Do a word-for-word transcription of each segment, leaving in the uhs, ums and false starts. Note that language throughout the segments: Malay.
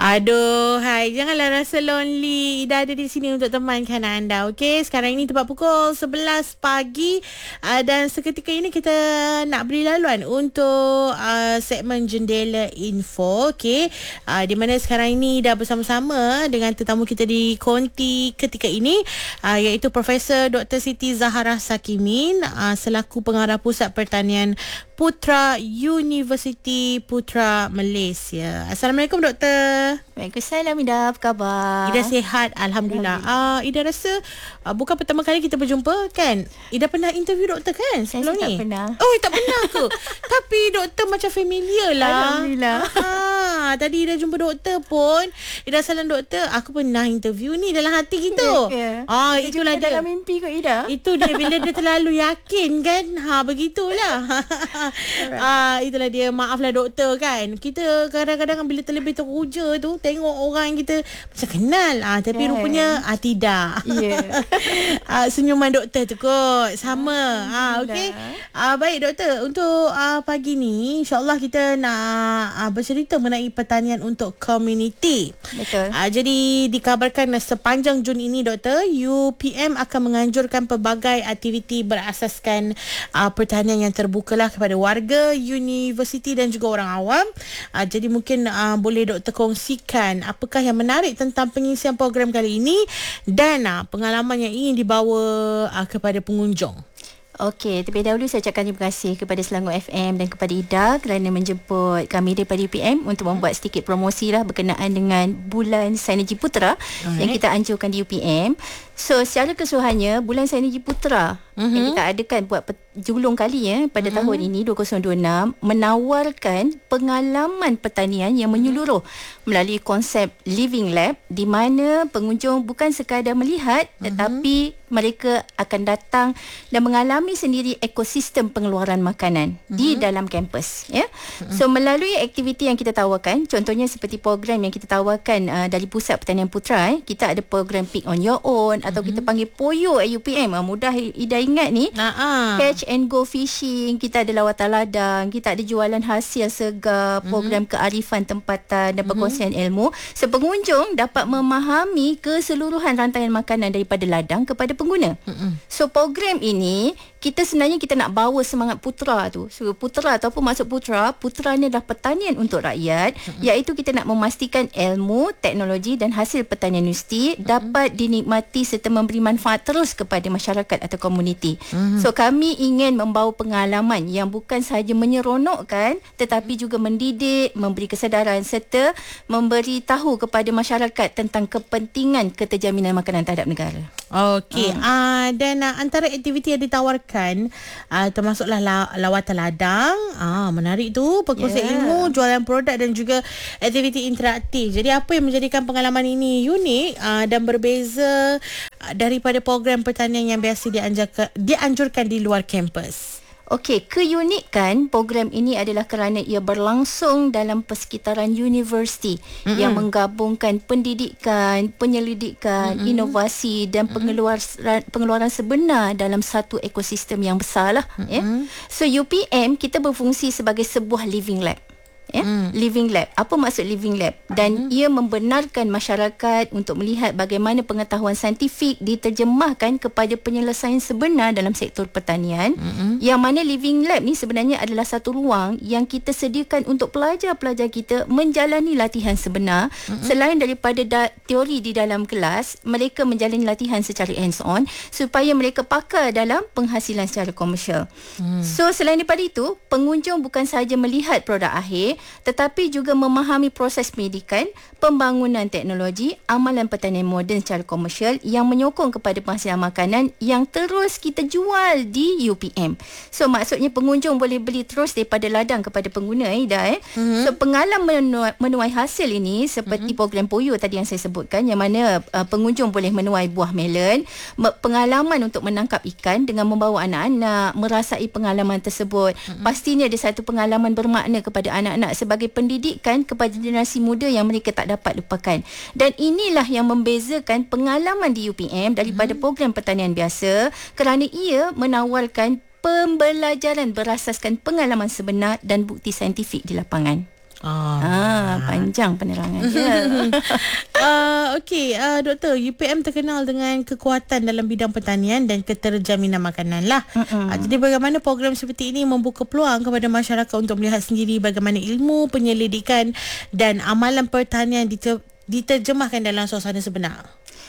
Aduh, hai. Janganlah rasa lonely. Ida ada di sini untuk temankan anda. Okey, sekarang ini tepat pukul sebelas pagi. Uh, dan seketika ini kita nak beri laluan untuk uh, segmen Jendela Info. Okey, uh, di mana sekarang ini dah bersama-sama dengan tetamu kita di konti ketika ini. Uh, iaitu Profesor Doktor Siti Zahara Sakimin. Uh, selaku Pengarah Pusat Pertanian Putra Universiti Putra Malaysia. Assalamualaikum Doktor. Waalaikumsalam Ida, apa khabar? Ida sihat, Alhamdulillah. Ah, uh, Ida rasa uh, bukan pertama kali kita berjumpa kan? Ida pernah interview doktor kan sebelum Saya ni? tak pernah. Oh, tak pernah ke? Tapi doktor macam familiar lah. Alhamdulillah. Ah, tadi Ida jumpa doktor pun, Ida salam doktor, aku pernah interview ni dalam hati kita. Ya, ya. Ah, Kita itulah jumpa dia. dalam mimpi kot Ida. Itu dia bila dia terlalu yakin kan. Ha, begitulah. Ah, itulah dia. Maaflah doktor kan. Kita kadang-kadang bila terlebih teruja tu tengok orang kita macam kenal. Ah, tapi Kan. rupanya ah, tidak. Ya. ah, senyuman doktor tu kot sama. Ah, okey. Ah, baik doktor, untuk ah, pagi ni insya-Allah kita nak ah, bercerita mengenai pertanian untuk komuniti. Betul. Ah, jadi dikabarkan sepanjang Jun ini doktor, U P M akan menganjurkan pelbagai aktiviti berasaskan uh, pertanian yang terbuka lah kepada warga, universiti dan juga orang awam. Uh, jadi mungkin uh, boleh doktor kongsikan apakah yang menarik tentang pengisian program kali ini dan uh, pengalaman yang ingin dibawa uh, kepada pengunjung. Okey, terlebih dahulu saya ucapkan terima kasih kepada Selangor F M dan kepada Ida kerana menjemput kami daripada U P M untuk membuat sedikit promosi lah berkenaan dengan Bulan Sinergi Putra Alright. yang kita anjurkan di U P M. So, secara keseluruhannya, Bulan Sinergi Putra uh-huh. yang kita adakan buat pet- julung kali ya pada uh-huh. tahun ini dua ribu dua puluh enam menawarkan pengalaman pertanian yang menyeluruh melalui konsep Living Lab di mana pengunjung bukan sekadar melihat uh-huh. tetapi mereka akan datang dan mengalami sendiri ekosistem pengeluaran makanan uh-huh. di dalam kampus ya. Uh-huh. So melalui aktiviti yang kita tawarkan, contohnya seperti program yang kita tawarkan uh, dari Pusat Pertanian Putra eh, kita ada program Pick on Your Own atau uh-huh. kita panggil Poyo at U P M. Uh, mudah Ida ingat ni. Uh-huh. Catch and go fishing, kita ada lawatan ladang, kita ada jualan hasil segar, program uh-huh. kearifan tempatan dan perkongsian uh-huh. ilmu. So pengunjung dapat memahami keseluruhan rantaian makanan daripada ladang kepada pengguna. Uh-uh. So program ini kita sebenarnya kita nak bawa semangat Putra tu. So Putra ataupun maksud Putra, Putra ni adalah pertanian untuk rakyat, uh-uh. iaitu kita nak memastikan ilmu, teknologi dan hasil pertanian universiti uh-uh. dapat dinikmati serta memberi manfaat terus kepada masyarakat atau komuniti. Uh-huh. So kami ingin membawa pengalaman yang bukan sahaja menyeronokkan tetapi juga mendidik, memberi kesedaran serta memberi tahu kepada masyarakat tentang kepentingan keterjaminan makanan terhadap negara. Okey, hmm. uh, dan uh, antara aktiviti yang ditawarkan uh, termasuklah la- lawatan ladang, ah uh, menarik tu, perkongsian yeah. ilmu, jualan produk dan juga aktiviti interaktif. Jadi apa yang menjadikan pengalaman ini unik uh, dan berbeza uh, daripada program pertanian yang biasa dianjurkan, dianjurkan di luar kampus? Okey, keunikan program ini adalah kerana ia berlangsung dalam persekitaran universiti mm-hmm. yang menggabungkan pendidikan, penyelidikan, mm-hmm. inovasi dan mm-hmm. pengeluaran pengeluaran sebenar dalam satu ekosistem yang besar lah. Mm-hmm. Ya. So U P M kita berfungsi sebagai sebuah living lab. Ya, hmm. Living Lab. Apa maksud Living Lab? Dan hmm. ia membenarkan masyarakat untuk melihat bagaimana pengetahuan saintifik diterjemahkan kepada penyelesaian sebenar dalam sektor pertanian. Hmm. Yang mana Living Lab ni sebenarnya adalah satu ruang yang kita sediakan untuk pelajar-pelajar kita menjalani latihan sebenar. Hmm. Selain daripada da- teori di dalam kelas, mereka menjalani latihan secara hands on supaya mereka pakar dalam penghasilan secara komersial. Hmm. So selain daripada itu, pengunjung bukan sahaja melihat produk akhir tetapi juga memahami proses pendidikan, pembangunan teknologi, amalan pertanian moden secara komersial yang menyokong kepada penghasilan makanan yang terus kita jual di U P M. So maksudnya pengunjung boleh beli terus daripada ladang kepada pengguna Ida eh. Mm-hmm. So pengalaman menuai, menuai hasil ini seperti mm-hmm. program Poyo tadi yang saya sebutkan, yang mana uh, pengunjung boleh menuai buah melon, pengalaman untuk menangkap ikan dengan membawa anak-anak, merasai pengalaman tersebut. Mm-hmm. Pastinya ada satu pengalaman bermakna kepada anak-anak sebagai pendidikan kepada generasi muda yang mereka tak dapat lupakan. Dan inilah yang membezakan pengalaman di U P M daripada hmm. program pertanian biasa kerana ia menawarkan pembelajaran berasaskan pengalaman sebenar dan bukti saintifik di lapangan. Oh. Ah, panjang penerangan dia. uh, Okey, uh, Doktor, U P M terkenal dengan kekuatan dalam bidang pertanian dan keterjaminan makanan lah. Uh, jadi bagaimana program seperti ini membuka peluang kepada masyarakat untuk melihat sendiri bagaimana ilmu, penyelidikan dan amalan pertanian diter- diterjemahkan dalam suasana sebenar?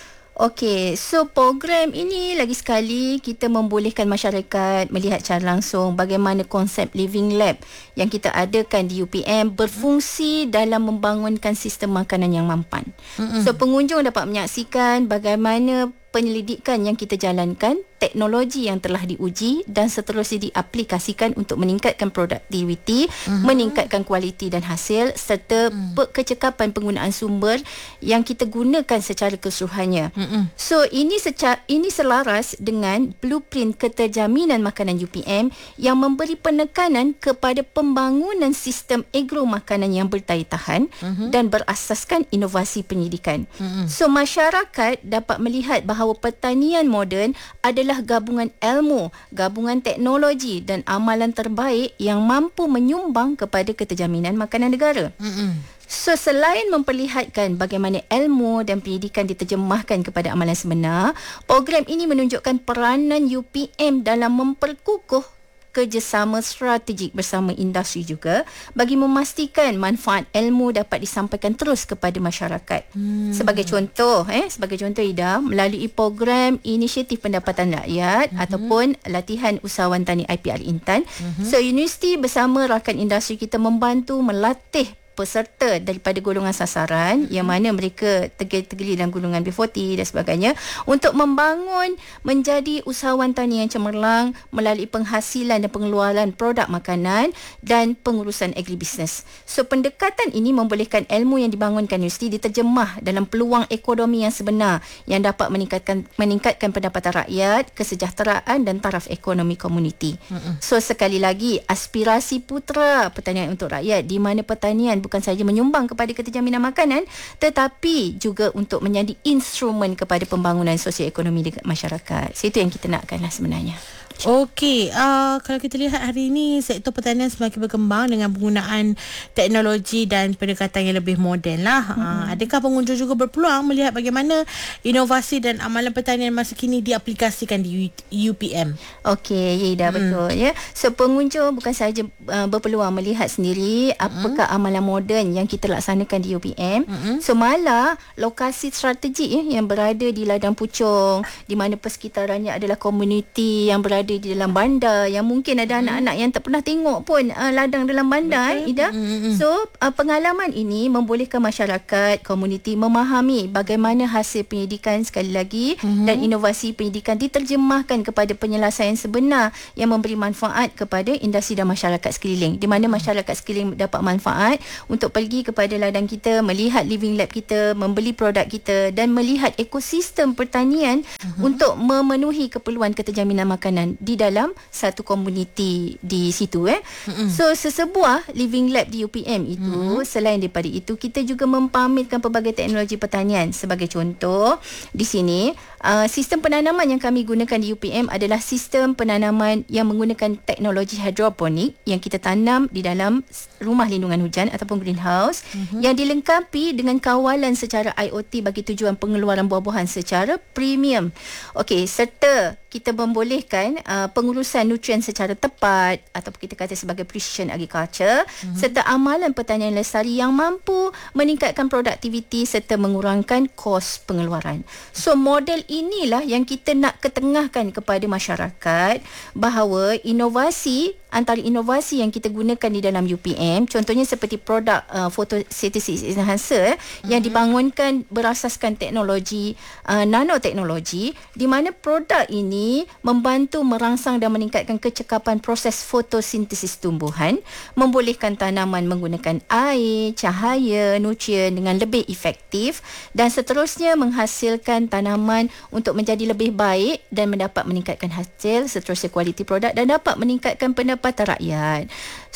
Okey, so program ini lagi sekali kita membolehkan masyarakat melihat secara langsung bagaimana konsep Living Lab yang kita adakan di U P M berfungsi dalam membangunkan sistem makanan yang mampan. Mm-hmm. So pengunjung dapat menyaksikan bagaimana penyelidikan yang kita jalankan, teknologi yang telah diuji dan seterusnya diaplikasikan untuk meningkatkan produktiviti, uh-huh. meningkatkan kualiti dan hasil serta uh-huh. kecekapan penggunaan sumber yang kita gunakan secara keseluruhannya. Uh-huh. So ini secara ini selaras dengan blueprint keterjaminan makanan U P M yang memberi penekanan kepada pembangunan sistem agro makanan yang bertaya tahan uh-huh. dan berasaskan inovasi penyidikan. Uh-huh. So masyarakat dapat melihat bahawa pertanian moden adalah gabungan ilmu, gabungan teknologi dan amalan terbaik yang mampu menyumbang kepada keterjaminan makanan negara. Mm-mm. So selain memperlihatkan bagaimana ilmu dan pendidikan diterjemahkan kepada amalan sebenar, program ini menunjukkan peranan U P M dalam memperkukuh kerjasama strategik bersama industri juga bagi memastikan manfaat ilmu dapat disampaikan terus kepada masyarakat. Hmm. Sebagai contoh, eh sebagai contoh Ida, melalui program inisiatif pendapatan rakyat hmm. ataupun latihan usahawan tani I P R Intan, hmm. so universiti bersama rakan industri kita membantu melatih peserta daripada golongan sasaran mm-hmm. yang mana mereka tergeli-tergeli dalam golongan B empat puluh dan sebagainya untuk membangun menjadi usahawan tani yang cemerlang melalui penghasilan dan pengeluaran produk makanan dan pengurusan agribisnes. So pendekatan ini membolehkan ilmu yang dibangunkan universiti diterjemah dalam peluang ekonomi yang sebenar yang dapat meningkatkan meningkatkan pendapatan rakyat, kesejahteraan dan taraf ekonomi komuniti. Mm-hmm. So sekali lagi aspirasi putra pertanian untuk rakyat di mana pertanian bukan sahaja menyumbang kepada keterjaminan makanan tetapi juga untuk menjadi instrumen kepada pembangunan sosioekonomi dekat masyarakat. So, itu yang kita nakkanlah sebenarnya. Okey, uh, kalau kita lihat hari ini sektor pertanian semakin berkembang dengan penggunaan teknologi dan pendekatan yang lebih moden lah. Mm-hmm. Uh, adakah pengunjung juga berpeluang melihat bagaimana inovasi dan amalan pertanian masa kini diaplikasikan di U P M? Okey, ya dah mm. betul ya. So pengunjung bukan sahaja uh, berpeluang melihat sendiri apakah mm. amalan moden yang kita laksanakan di U P M. Mm-hmm. So malah lokasi strategik ya, yang berada di ladang pucung di mana persekitarannya adalah komuniti yang berada di dalam bandar yang mungkin ada hmm. anak-anak yang tak pernah tengok pun uh, ladang dalam bandar eh, Ida. Hmm. So uh, pengalaman ini membolehkan masyarakat komuniti memahami bagaimana hasil pendidikan sekali lagi hmm. dan inovasi pendidikan diterjemahkan kepada penyelesaian sebenar yang memberi manfaat kepada industri dan masyarakat sekeliling, di mana masyarakat sekeliling dapat manfaat untuk pergi kepada ladang kita, melihat living lab kita, membeli produk kita dan melihat ekosistem pertanian hmm. untuk memenuhi keperluan keterjaminan makanan di dalam satu komuniti di situ eh. Mm-hmm. So sesebuah living lab di U P M itu mm-hmm. selain daripada itu kita juga mempamerkan pelbagai teknologi pertanian. Sebagai contoh di sini uh, sistem penanaman yang kami gunakan di U P M adalah sistem penanaman yang menggunakan teknologi hidroponik yang kita tanam di dalam rumah lindungan hujan ataupun greenhouse mm-hmm. yang dilengkapi dengan kawalan secara I O T bagi tujuan pengeluaran buah-buahan secara premium. Okey, serta kita membolehkan uh, pengurusan nutrien secara tepat ataupun kita kata sebagai precision agriculture mm-hmm. serta amalan pertanian lestari yang mampu meningkatkan produktiviti serta mengurangkan kos pengeluaran. So model inilah yang kita nak ketengahkan kepada masyarakat bahawa inovasi antara inovasi yang kita gunakan di dalam U P M contohnya seperti produk uh, photosynthesis enhancer mm-hmm. yang dibangunkan berasaskan teknologi uh, nanoteknologi di mana produk ini membantu merangsang dan meningkatkan kecekapan proses fotosintesis tumbuhan, membolehkan tanaman menggunakan air, cahaya, nutrien dengan lebih efektif dan seterusnya menghasilkan tanaman untuk menjadi lebih baik dan mendapat meningkatkan hasil, seterusnya kualiti produk dan dapat meningkatkan pendapatan rakyat.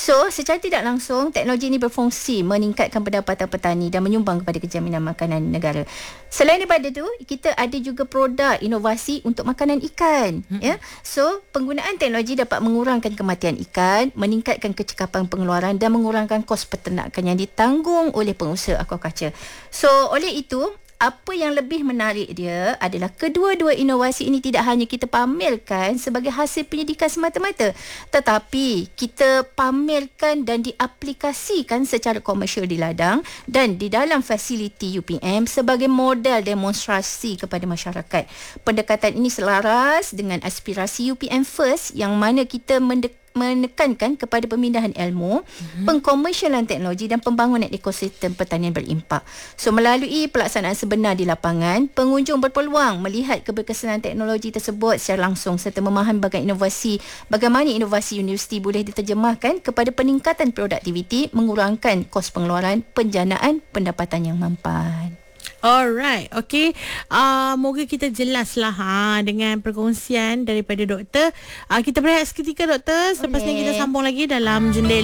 So, secara tidak langsung, teknologi ini berfungsi meningkatkan pendapatan petani dan menyumbang kepada kejaminan makanan negara. Selain daripada tu, kita ada juga produk inovasi untuk makanan ikan. Hmm. Ya, so penggunaan teknologi dapat mengurangkan kematian ikan, meningkatkan kecekapan pengeluaran dan mengurangkan kos peternakan yang ditanggung oleh pengusaha aquaculture. So, oleh itu, apa yang lebih menarik dia adalah kedua-dua inovasi ini tidak hanya kita pamerkan sebagai hasil penyidikan semata-mata, tetapi kita pamerkan dan diaplikasikan secara komersial di ladang dan di dalam fasiliti U P M sebagai modal demonstrasi kepada masyarakat. Pendekatan ini selaras dengan aspirasi U P M First yang mana kita mendek menekankan kepada pemindahan ilmu, mm-hmm. pengkomersialan teknologi dan pembangunan ekosistem pertanian berimpak. So, melalui pelaksanaan sebenar di lapangan, pengunjung berpeluang melihat keberkesanan teknologi tersebut secara langsung serta memahami bagaimana inovasi, bagaimana inovasi universiti boleh diterjemahkan kepada peningkatan produktiviti, mengurangkan kos pengeluaran, penjanaan pendapatan yang mampan. Alright, okay. Uh, moga kita jelaslah ha, dengan perkongsian daripada doktor. Uh, kita berehat seketika doktor. Selepas ni kita sambung lagi dalam Jendela